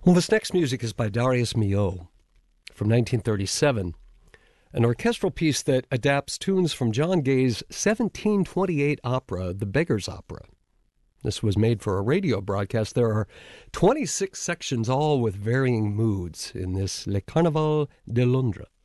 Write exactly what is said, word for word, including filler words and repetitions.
Well, this next music is by Darius Milhaud from nineteen thirty-seven, an orchestral piece that adapts tunes from John Gay's seventeen twenty-eight opera, The Beggar's Opera. This was made for a radio broadcast. There are twenty-six sections, all with varying moods, in this Le Carnaval de Londres.